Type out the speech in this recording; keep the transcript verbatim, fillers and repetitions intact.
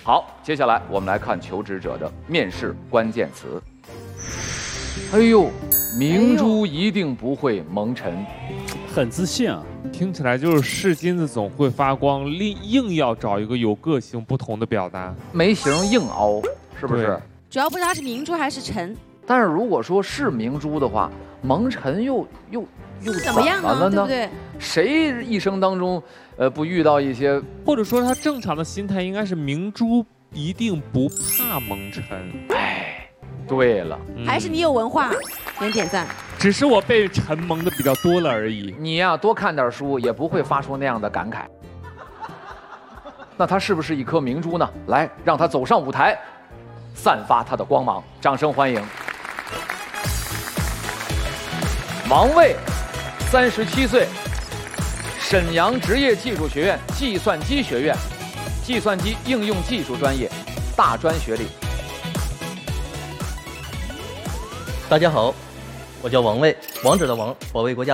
好，接下来我们来看求职者的面试关键词。哎呦，明珠一定不会蒙尘， 很自信啊。 听起来就是是金子总会发光，硬硬要找一个有个性、不同的表达， 眉形硬凹，是不是？ 主要不知道它是明珠还是尘。 但是如果说是明珠的话，蒙尘又又又怎么样呢？对不对？ 谁一生当中，呃，不遇到一些， 或者说他正常的心态应该是明珠一定不怕蒙尘。 哎，对了， 嗯、还是你有文化，点点赞。 只是我被尘蒙的比较多了而已。 你呀、啊，多看点书，也不会发出那样的感慨。那它是不是一颗明珠呢？来，让它走上舞台，散发它的光芒。掌声欢迎。王卫，三十七岁，沈阳职业技术学院计算机学院，计算机应用技术专业，大专学历。 大家好，我叫王卫，王者的王，保卫国家。